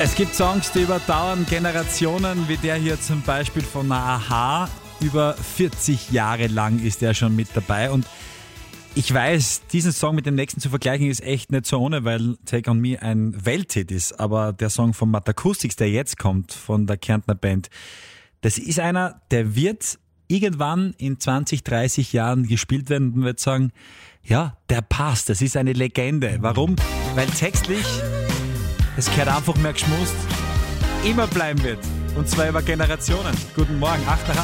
Es gibt Songs, die überdauern Generationen, wie der hier zum Beispiel von a-ha. Über 40 Jahre lang ist der schon mit dabei. Und ich weiß, diesen Song mit dem nächsten zu vergleichen ist echt nicht so ohne, weil Take On Me ein Welthit ist. Aber der Song von Matakustics, der jetzt kommt, von der Kärntner Band, das ist einer, der wird irgendwann in 20, 30 Jahren gespielt werden und wird sagen, ja, der passt, das ist eine Legende. Warum? Weil textlich, es gehört einfach mehr geschmust, immer bleiben wird. Und zwar über Generationen. Guten Morgen, 8 nach 8.